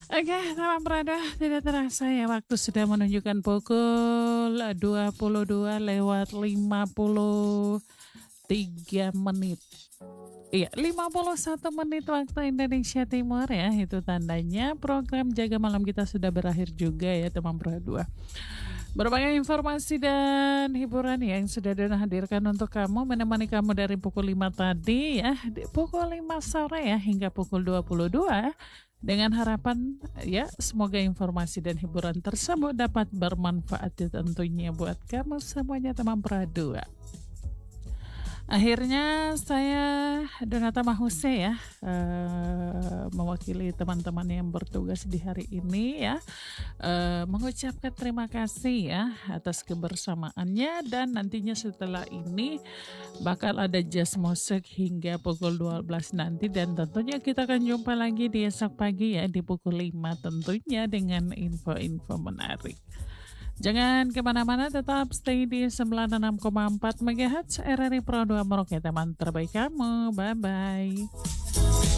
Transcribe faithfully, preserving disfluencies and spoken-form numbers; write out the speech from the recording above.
Oke, teman Prada, tidak terasa ya waktu sudah menunjukkan pukul dua puluh dua lewat lima puluh tiga menit. Iya, lima puluh satu menit waktu Indonesia Timur ya. Itu tandanya program Jaga Malam kita sudah berakhir juga ya teman Prada. Berbagai informasi dan hiburan yang sudah Dona hadirkan untuk kamu, menemani kamu dari pukul lima tadi ya, di pukul lima sore ya hingga pukul dua puluh dua. Dengan harapan ya semoga informasi dan hiburan tersebut dapat bermanfaat ya tentunya buat kamu semuanya teman Pradua. Akhirnya saya Donata Mahuse ya eh, mewakili teman-teman yang bertugas di hari ini ya eh, mengucapkan terima kasih ya atas kebersamaannya, dan nantinya setelah ini bakal ada jazz musik hingga pukul dua belas nanti, dan tentunya kita akan jumpa lagi di esok pagi ya di pukul lima tentunya dengan info-info menarik. Jangan kemana-mana, tetap stay di sembilan puluh enam koma empat MHz R R I Pro dua Merauke, teman terbaik kamu. Bye-bye.